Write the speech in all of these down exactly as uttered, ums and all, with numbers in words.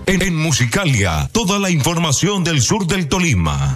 En, en Musicalia, toda la información del sur del Tolima.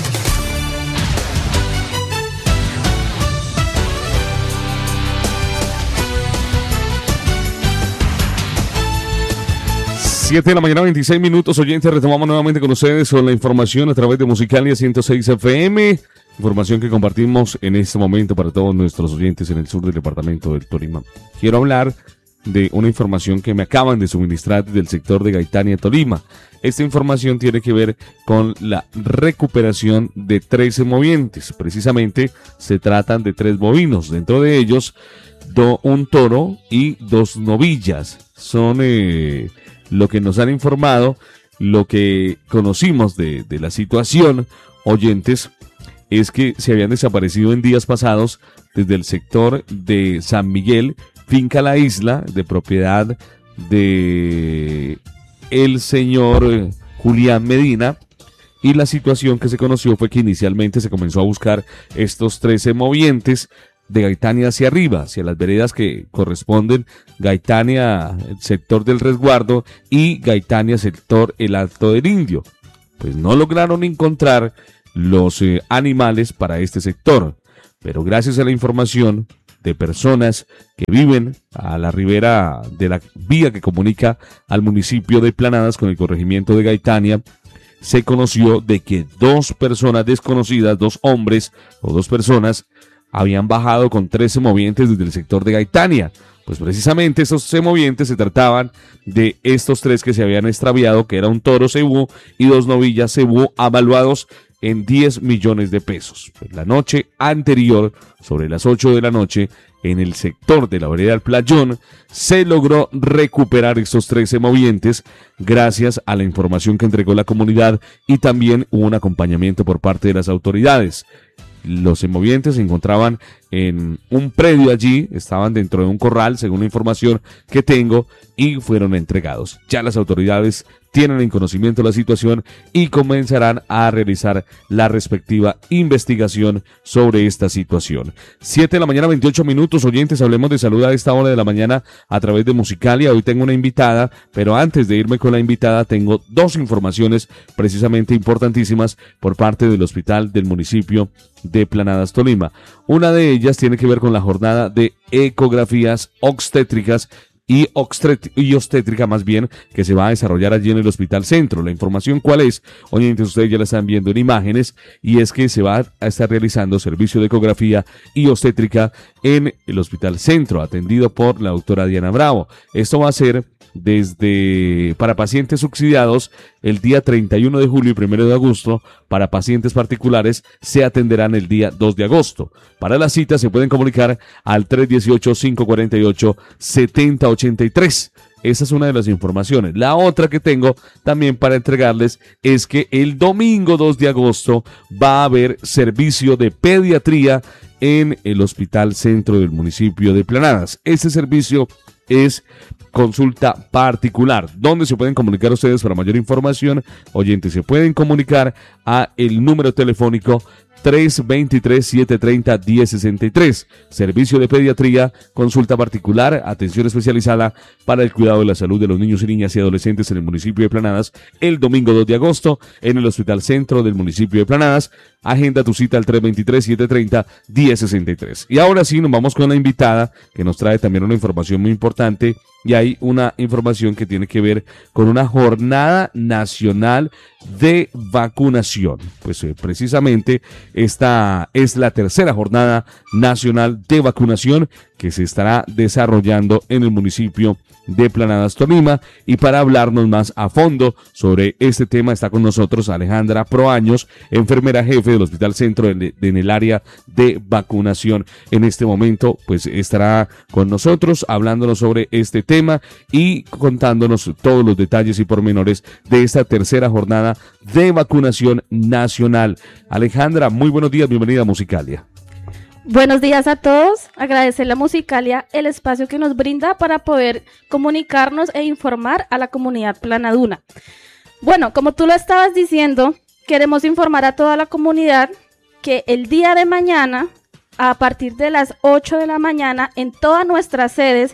siete de la mañana, veintiséis minutos, oyentes, retomamos nuevamente con ustedes con la información a través de Musicalia ciento seis F M, información que compartimos en este momento para todos nuestros oyentes en el sur del departamento del Tolima. Quiero hablar de una información que me acaban de suministrar del sector de Gaitania, Tolima. Esta información tiene que ver con la recuperación de trece movientes. Precisamente se tratan de tres bovinos, dentro de ellos do, un toro y dos novillas. Son eh, lo que nos han informado, lo que conocimos de, de la situación, oyentes, es que se habían desaparecido en días pasados desde el sector de San Miguel, Finca La Isla, de propiedad de el señor Julián Medina, y la situación que se conoció fue que inicialmente se comenzó a buscar estos trece movientes de Gaitania hacia arriba, hacia las veredas que corresponden Gaitania, el sector del resguardo, y Gaitania, sector el Alto del Indio. Pues no lograron encontrar los eh, animales para este sector, pero gracias a la información de personas que viven a la ribera de la vía que comunica al municipio de Planadas con el corregimiento de Gaitania, se conoció de que dos personas desconocidas, dos hombres o dos personas, habían bajado con trece movientes desde el sector de Gaitania. Pues precisamente esos trece movientes se trataban de estos tres que se habían extraviado, que era un toro cebú y dos novillas cebú, avaluados en diez millones de pesos. Pues la noche anterior, sobre las ocho de la noche, en el sector de la vereda del Playón, se logró recuperar estos trece movientes gracias a la información que entregó la comunidad, y también hubo un acompañamiento por parte de las autoridades. Los movientes se encontraban en un predio allí, estaban dentro de un corral, según la información que tengo, y fueron entregados. Ya las autoridades tienen en conocimiento la situación y comenzarán a realizar la respectiva investigación sobre esta situación. siete de la mañana, veintiocho minutos, oyentes, hablemos de salud a esta hora de la mañana a través de Musicalia. Hoy tengo una invitada, pero antes de irme con la invitada tengo dos informaciones precisamente importantísimas por parte del hospital del municipio de Planadas, Tolima. Una de ellas tiene que ver con la jornada de ecografías obstétricas y, y obstétrica más bien, que se va a desarrollar allí en el Hospital Centro. La información, ¿cuál es? Oyentes, ustedes ya la están viendo en imágenes, y es que se va a estar realizando servicio de ecografía y obstétrica en el Hospital Centro, atendido por la doctora Diana Bravo. Esto va a ser desde para pacientes subsidiados el día treinta y uno de julio y primero de agosto. Para pacientes particulares se atenderán el día dos de agosto. Para las citas se pueden comunicar al tres uno ocho, cinco cuatro ocho, siete cero ocho tres. Esa es una de las informaciones. La otra que tengo también para entregarles es que el domingo dos de agosto va a haber servicio de pediatría en el Hospital Centro del municipio de Planadas. Este servicio es consulta particular. ¿Dónde se pueden comunicar ustedes para mayor información? Oyentes, se pueden comunicar a el número telefónico tres dos tres, siete tres cero, uno cero seis tres. Servicio de pediatría, consulta particular, atención especializada para el cuidado de la salud de los niños y niñas y adolescentes en el municipio de Planadas, el domingo dos de agosto en el Hospital Centro del municipio de Planadas. Agenda tu cita al tres dos tres, siete tres cero, uno cero seis tres. Y ahora sí, nos vamos con la invitada, que nos trae también una información muy importante, y hay una información que tiene que ver con una jornada nacional de vacunación. Pues eh, precisamente esta es la tercera jornada nacional de vacunación que se estará desarrollando en el municipio de Planadas, Tolima, y para hablarnos más a fondo sobre este tema está con nosotros Alejandra Proaños, enfermera jefe del Hospital Centro en, en el área de vacunación. En este momento pues estará con nosotros hablándonos sobre este tema y contándonos todos los detalles y pormenores de esta tercera jornada de vacunación nacional. Alejandra, muy buenos días, bienvenida a Musicalia. Buenos días a todos, agradecerle a Musicalia el espacio que nos brinda para poder comunicarnos e informar a la comunidad planaduna. Bueno, como tú lo estabas diciendo, queremos informar a toda la comunidad que el día de mañana, a partir de las ocho de la mañana, en todas nuestras sedes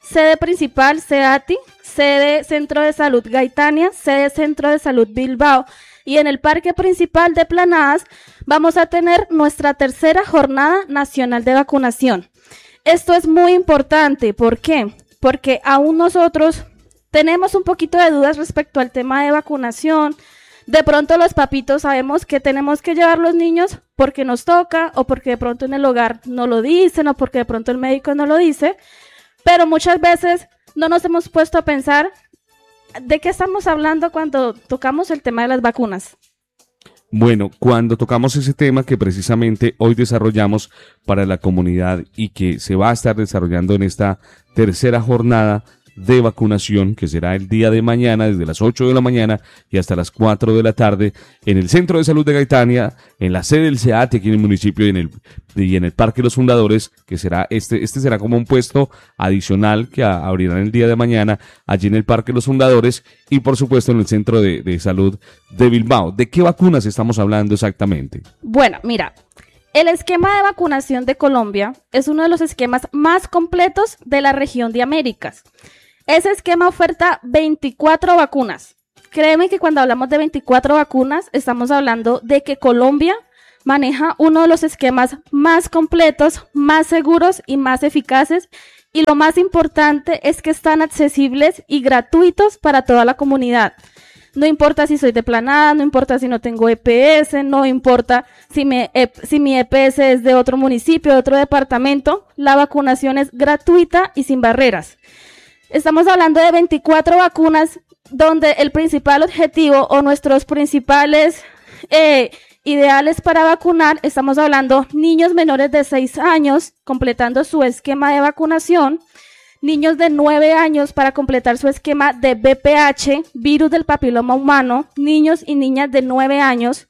sede principal SEATI, sede Centro de Salud Gaitania, sede Centro de Salud Bilbao. Y en el parque principal de Planadas vamos a tener nuestra tercera jornada nacional de vacunación. Esto es muy importante, ¿por qué? Porque aún nosotros tenemos un poquito de dudas respecto al tema de vacunación. De pronto los papitos sabemos que tenemos que llevar los niños porque nos toca o porque de pronto en el hogar no lo dicen o porque de pronto el médico no lo dice, pero muchas veces no nos hemos puesto a pensar de qué estamos hablando cuando tocamos el tema de las vacunas. Bueno, cuando tocamos ese tema que precisamente hoy desarrollamos para la comunidad y que se va a estar desarrollando en esta tercera jornada de vacunación, que será el día de mañana desde las ocho de la mañana y hasta las cuatro de la tarde en el Centro de Salud de Gaitania, en la sede del SEATI aquí en el municipio y en el, y en el Parque Los Fundadores, que será este, este será como un puesto adicional que a, abrirán el día de mañana allí en el Parque Los Fundadores y por supuesto en el Centro de, de Salud de Bilbao. ¿De qué vacunas estamos hablando exactamente? Bueno, mira, el esquema de vacunación de Colombia es uno de los esquemas más completos de la región de Américas. Ese esquema oferta veinticuatro vacunas. Créeme que cuando hablamos de veinticuatro vacunas, estamos hablando de que Colombia maneja uno de los esquemas más completos, más seguros y más eficaces. Y lo más importante es que están accesibles y gratuitos para toda la comunidad. No importa si soy de Planada, no importa si no tengo E P S, no importa si, me, si mi E P S es de otro municipio, de otro departamento, la vacunación es gratuita y sin barreras. Estamos hablando de veinticuatro vacunas donde el principal objetivo o nuestros principales eh, ideales para vacunar, estamos hablando niños menores de seis años completando su esquema de vacunación, niños de nueve años para completar su esquema de V P H, virus del papiloma humano, niños y niñas de nueve años,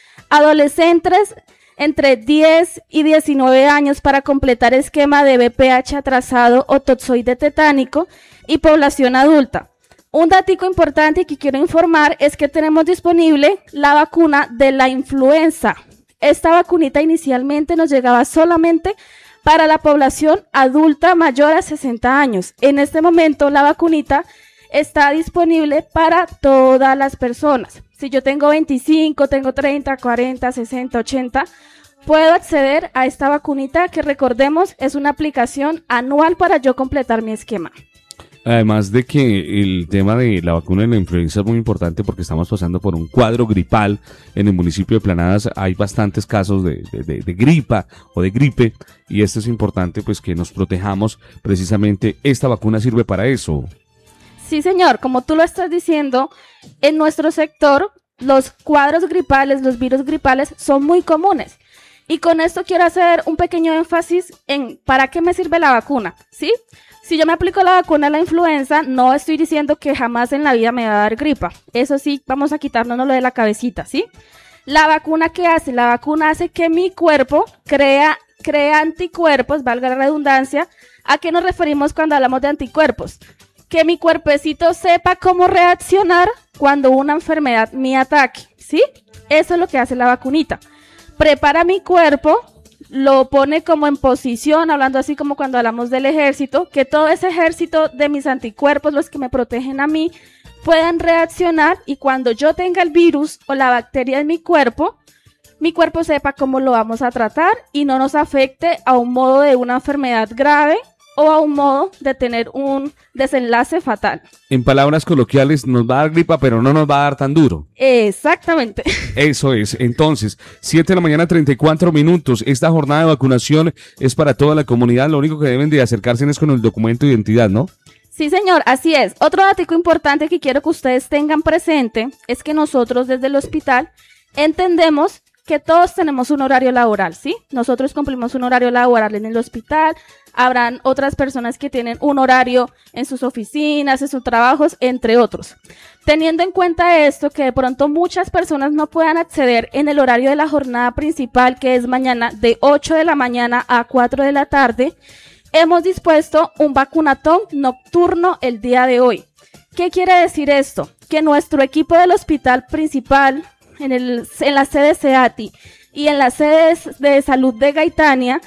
adolescentes entre diez y diecinueve años para completar esquema de V P H atrasado o toxoide tetánico y población adulta. Un datico importante que quiero informar es que tenemos disponible la vacuna de la influenza. Esta vacunita inicialmente nos llegaba solamente para la población adulta mayor a sesenta años. En este momento la vacunita está disponible para todas las personas. Si yo tengo veinticinco, tengo treinta, cuarenta, sesenta, ochenta, puedo acceder a esta vacunita que, recordemos, es una aplicación anual para yo completar mi esquema. Además de que el tema de la vacuna de la influenza es muy importante porque estamos pasando por un cuadro gripal en el municipio de Planadas. Hay bastantes casos de, de, de, de gripa o de gripe y esto es importante, pues, que nos protejamos. Precisamente esta vacuna sirve para eso. Sí, señor, como tú lo estás diciendo, en nuestro sector los cuadros gripales, los virus gripales son muy comunes. Y con esto quiero hacer un pequeño énfasis en para qué me sirve la vacuna, ¿sí? Si yo me aplico la vacuna a la influenza, no estoy diciendo que jamás en la vida me va a dar gripa. Eso sí, vamos a quitarnos lo de la cabecita, ¿sí? La vacuna, ¿qué hace? La vacuna hace que mi cuerpo crea, crea anticuerpos, valga la redundancia. ¿A qué nos referimos cuando hablamos de anticuerpos? Que mi cuerpecito sepa cómo reaccionar cuando una enfermedad me ataque, ¿sí? Eso es lo que hace la vacunita. Prepara mi cuerpo, lo pone como en posición, hablando así como cuando hablamos del ejército, que todo ese ejército de mis anticuerpos, los que me protegen a mí, puedan reaccionar y cuando yo tenga el virus o la bacteria en mi cuerpo, mi cuerpo sepa cómo lo vamos a tratar y no nos afecte a un modo de una enfermedad grave o a un modo de tener un desenlace fatal. En palabras coloquiales, nos va a dar gripa, pero no nos va a dar tan duro. Exactamente. Eso es. Entonces, siete de la mañana, treinta y cuatro minutos. Esta jornada de vacunación es para toda la comunidad. Lo único que deben de acercarse es con el documento de identidad, ¿no? Sí, señor, así es. Otro dato importante que quiero que ustedes tengan presente es que nosotros desde el hospital entendemos que todos tenemos un horario laboral, ¿sí? Nosotros cumplimos un horario laboral en el hospital, habrán otras personas que tienen un horario en sus oficinas, en sus trabajos, entre otros. Teniendo en cuenta esto, que de pronto muchas personas no puedan acceder en el horario de la jornada principal, que es mañana de ocho de la mañana a cuatro de la tarde, hemos dispuesto un vacunatón nocturno el día de hoy. ¿Qué quiere decir esto? Que nuestro equipo del hospital principal, En, el, en la sede SEATI y en la sede de salud de Gaitania,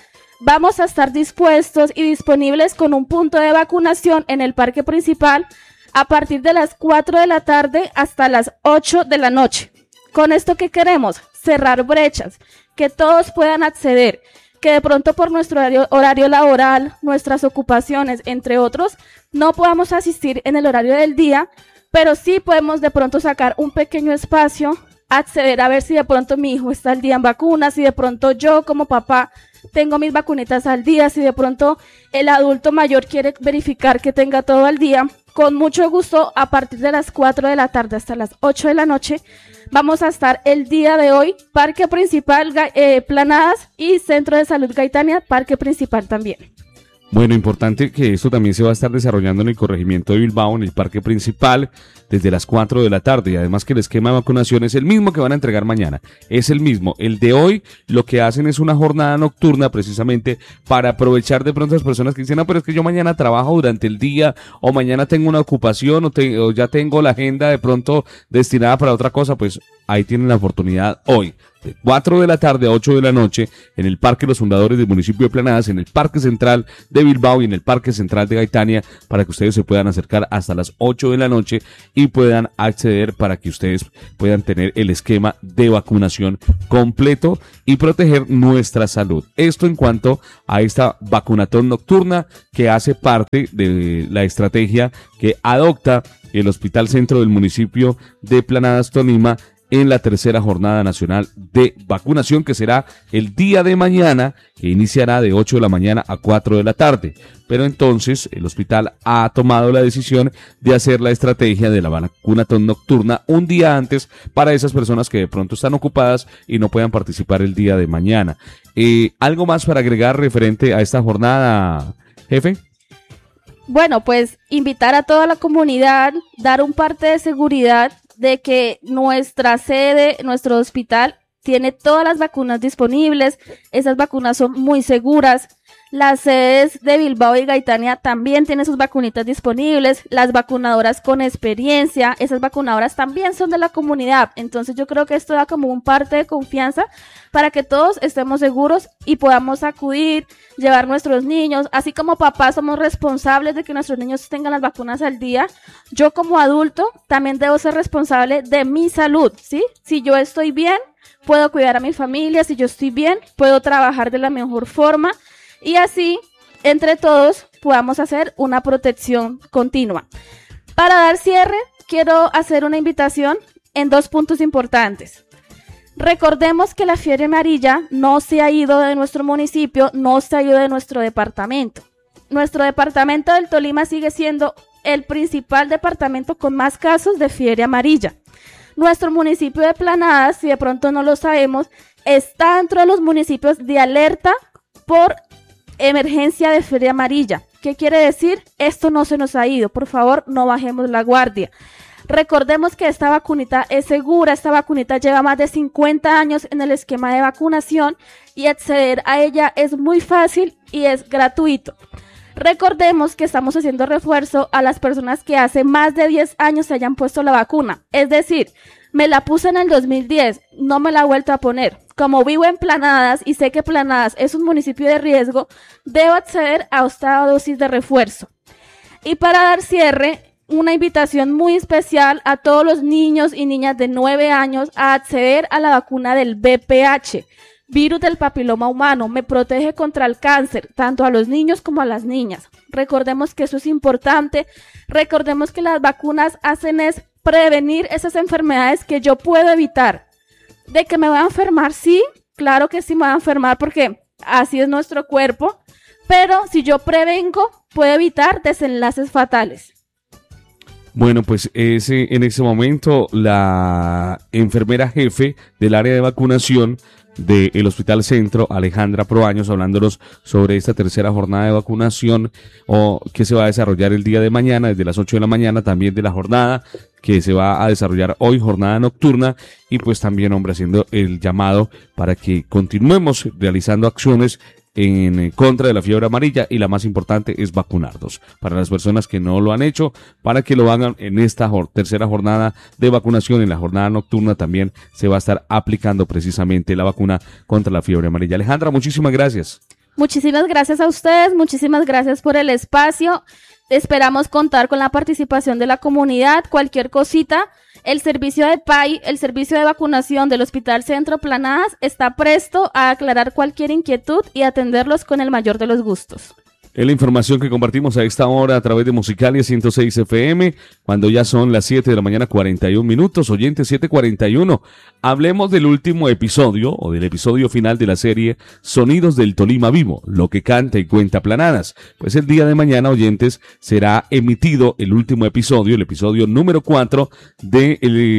vamos a estar dispuestos y disponibles con un punto de vacunación en el parque principal a partir de las cuatro de la tarde hasta las ocho de la noche. ¿Con esto qué queremos? Cerrar brechas, que todos puedan acceder, que de pronto por nuestro horario, horario laboral, nuestras ocupaciones, entre otros, no podamos asistir en el horario del día, pero sí podemos de pronto sacar un pequeño espacio, acceder a ver si de pronto mi hijo está al día en vacunas, si de pronto yo como papá tengo mis vacunitas al día, si de pronto el adulto mayor quiere verificar que tenga todo al día. Con mucho gusto, a partir de las cuatro de la tarde hasta las ocho de la noche, vamos a estar el día de hoy, Parque Principal, eh, Planadas y Centro de Salud Gaitania, Parque Principal también. Bueno, importante que esto también se va a estar desarrollando en el corregimiento de Bilbao, en el parque principal, desde las cuatro de la tarde. Y además que el esquema de vacunación es el mismo que van a entregar mañana. Es el mismo. El de hoy lo que hacen es una jornada nocturna precisamente para aprovechar de pronto a las personas que dicen, no, pero es que yo mañana trabajo durante el día o mañana tengo una ocupación o, te, o ya tengo la agenda de pronto destinada para otra cosa. Pues ahí tienen la oportunidad hoy. De cuatro de la tarde a ocho de la noche en el Parque Los Fundadores del municipio de Planadas, en el Parque Central de Bilbao y en el Parque Central de Gaitania, para que ustedes se puedan acercar hasta las ocho de la noche y puedan acceder para que ustedes puedan tener el esquema de vacunación completo y proteger nuestra salud. Esto en cuanto a esta vacunatón nocturna que hace parte de la estrategia que adopta el Hospital Centro del municipio de Planadas, Tolima, en la tercera jornada nacional de vacunación, que será el día de mañana, que iniciará de ocho de la mañana a cuatro de la tarde. Pero entonces el hospital ha tomado la decisión de hacer la estrategia de la vacunatón nocturna un día antes para esas personas que de pronto están ocupadas y no puedan participar el día de mañana. Eh, ¿Algo más para agregar referente a esta jornada, jefe? Bueno, pues invitar a toda la comunidad, dar un parte de seguridad de que nuestra sede, nuestro hospital, tiene todas las vacunas disponibles. Esas vacunas son muy seguras. Las sedes de Bilbao y Gaitania también tienen sus vacunitas disponibles. Las vacunadoras con experiencia, esas vacunadoras también son de la comunidad. Entonces yo creo que esto da como un parte de confianza para que todos estemos seguros y podamos acudir, llevar nuestros niños. Así como papás somos responsables de que nuestros niños tengan las vacunas al día, yo como adulto también debo ser responsable de mi salud, ¿sí? Si yo estoy bien, puedo cuidar a mi familia. Si yo estoy bien, puedo trabajar de la mejor forma. Y así, entre todos, podamos hacer una protección continua. Para dar cierre, quiero hacer una invitación en dos puntos importantes. Recordemos que la fiebre amarilla no se ha ido de nuestro municipio, no se ha ido de nuestro departamento. Nuestro departamento del Tolima sigue siendo el principal departamento con más casos de fiebre amarilla. Nuestro municipio de Planadas, si de pronto no lo sabemos, está dentro de los municipios de alerta por emergencia de fiebre amarilla. ¿Qué quiere decir? Esto no se nos ha ido. Por favor, no bajemos la guardia. Recordemos que esta vacunita es segura. Esta vacunita lleva más de cincuenta años en el esquema de vacunación y acceder a ella es muy fácil y es gratuito. Recordemos que estamos haciendo refuerzo a las personas que hace más de diez años se hayan puesto la vacuna. Es decir, me la puse en el dos mil diez, no me la he vuelto a poner. Como vivo en Planadas y sé que Planadas es un municipio de riesgo, debo acceder a esta dosis de refuerzo. Y para dar cierre, una invitación muy especial a todos los niños y niñas de nueve años a acceder a la vacuna del V P H, virus del papiloma humano. Me protege contra el cáncer, tanto a los niños como a las niñas. Recordemos que eso es importante. Recordemos que las vacunas hacen es prevenir esas enfermedades que yo puedo evitar. ¿De que me voy a enfermar? Sí, claro que sí me voy a enfermar porque así es nuestro cuerpo, pero si yo prevengo, puedo evitar desenlaces fatales. Bueno, pues ese, en ese momento la enfermera jefe del área de vacunación del Hospital Centro, Alejandra Proaños, hablándonos sobre esta tercera jornada de vacunación o que se va a desarrollar el día de mañana, desde las ocho de la mañana, también de la jornada que se va a desarrollar hoy, jornada nocturna, y pues también, hombre, haciendo el llamado para que continuemos realizando acciones en contra de la fiebre amarilla, y la más importante es vacunarnos. Para las personas que no lo han hecho, para que lo hagan en esta jor- tercera jornada de vacunación. En la jornada nocturna también se va a estar aplicando precisamente la vacuna contra la fiebre amarilla. Alejandra, muchísimas gracias. Muchísimas gracias a ustedes, muchísimas gracias por el espacio. Esperamos contar con la participación de la comunidad. Cualquier cosita, el servicio de P A I, el servicio de vacunación del Hospital Centro Planadas está presto a aclarar cualquier inquietud y atenderlos con el mayor de los gustos. Es la información que compartimos a esta hora a través de Musicalia ciento seis F M, cuando ya son las siete de la mañana, cuarenta y un minutos, oyentes, siete cuarenta y uno. Hablemos del último episodio, o del episodio final de la serie Sonidos del Tolima Vivo, lo que canta y cuenta Planadas. Pues el día de mañana, oyentes, será emitido el último episodio, el episodio número cuatro del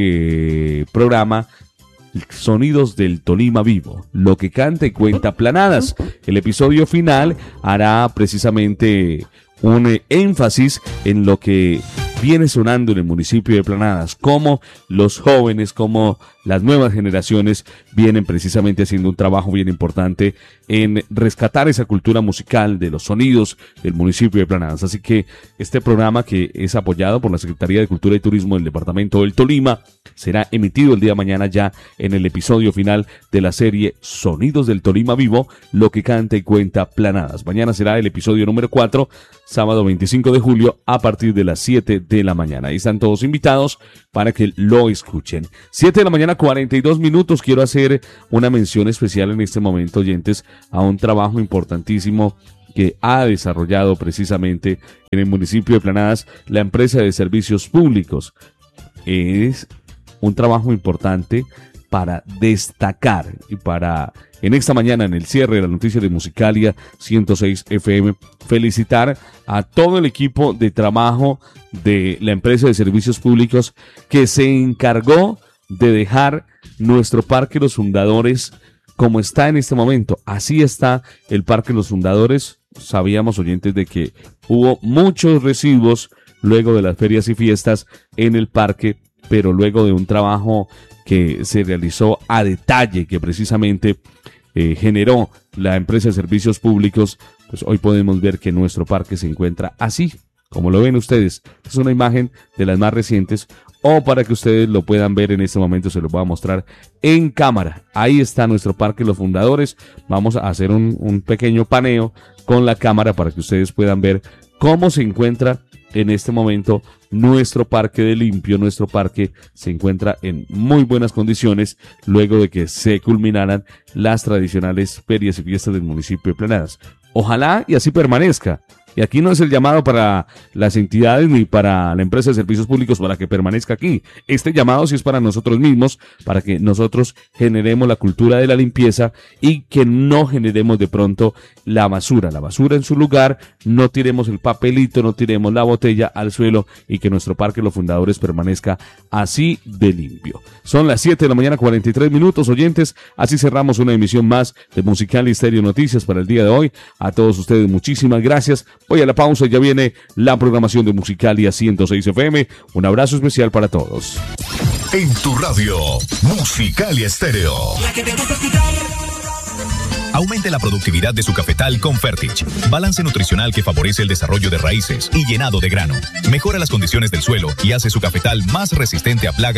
eh, programa Sonidos del Tolima Vivo, lo que canta y cuenta Planadas. El episodio final hará precisamente un eh, énfasis en lo que viene sonando en el municipio de Planadas, cómo los jóvenes, cómo las nuevas generaciones vienen precisamente haciendo un trabajo bien importante en rescatar esa cultura musical de los sonidos del municipio de Planadas. Así que este programa, que es apoyado por la Secretaría de Cultura y Turismo del Departamento del Tolima, será emitido el día de mañana ya en el episodio final de la serie Sonidos del Tolima Vivo, lo que canta y cuenta Planadas. Mañana será el episodio número cuatro, sábado veinticinco de julio, a partir de las siete de la mañana. Ahí están todos invitados para que lo escuchen. siete de la mañana, cuarenta y dos minutos. Quiero hacer una mención especial en este momento, oyentes, a un trabajo importantísimo que ha desarrollado precisamente en el municipio de Planadas la empresa de servicios públicos. Es un trabajo importante para destacar y para, en esta mañana, en el cierre de la noticia de Musicalia ciento seis F M, felicitar a todo el equipo de trabajo de la empresa de servicios públicos que se encargó de dejar nuestro Parque Los Fundadores como está en este momento. Así está el Parque Los Fundadores. Sabíamos, oyentes, de que hubo muchos residuos luego de las ferias y fiestas en el parque, pero luego de un trabajo que se realizó a detalle, que precisamente eh, generó la empresa de servicios públicos, pues hoy podemos ver que nuestro parque se encuentra así, como lo ven ustedes. Es una imagen de las más recientes, o para que ustedes lo puedan ver en este momento, se lo voy a mostrar en cámara. Ahí está nuestro Parque Los Fundadores. Vamos a hacer un, un pequeño paneo con la cámara para que ustedes puedan ver cómo se encuentra en este momento nuestro parque de limpio. Nuestro parque se encuentra en muy buenas condiciones luego de que se culminaran las tradicionales ferias y fiestas del municipio de Planadas. Ojalá y así permanezca. Y aquí no es el llamado para las entidades ni para la empresa de servicios públicos para que permanezca aquí. Este llamado sí es para nosotros mismos, para que nosotros generemos la cultura de la limpieza y que no generemos de pronto la basura. La basura en su lugar, no tiremos el papelito, no tiremos la botella al suelo y que nuestro Parque Los Fundadores permanezca así de limpio. Son las siete de la mañana, cuarenta y tres minutos, oyentes. Así cerramos una emisión más de Musicalia Estéreo Noticias para el día de hoy. A todos ustedes, muchísimas gracias. Voy a la pausa y ya viene la programación de Musicalia ciento seis F M. Un abrazo especial para todos. En tu radio, Musicalia Estéreo. Aumente la productividad de su cafetal con Fertich. Balance nutricional que favorece el desarrollo de raíces y llenado de grano. Mejora las condiciones del suelo y hace su cafetal más resistente a plagas